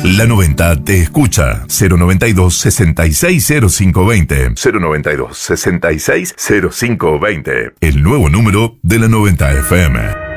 La 90 te escucha. 092-660520. 092-660520. El nuevo número de la 90 FM.